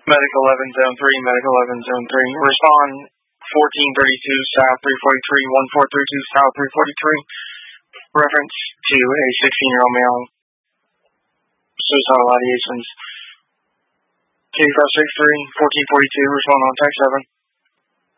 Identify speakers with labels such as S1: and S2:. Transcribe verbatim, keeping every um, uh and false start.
S1: Medic eleven, Zone three, Medic eleven, Zone three. Respond fourteen thirty-two, South three forty-three, one four three two, South three forty-three. Reference to a sixteen-year-old male. Suicidal ideations. K five six three, fourteen forty-two, respond on text seven.